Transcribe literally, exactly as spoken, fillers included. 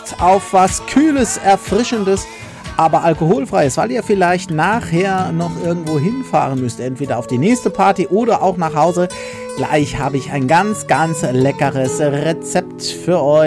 Lust auf was Kühles, Erfrischendes, aber alkoholfreies, weil ihr vielleicht nachher noch irgendwo hinfahren müsst, entweder auf die nächste Party oder auch nach Hause. Gleich habe ich ein ganz, ganz leckeres Rezept für euch.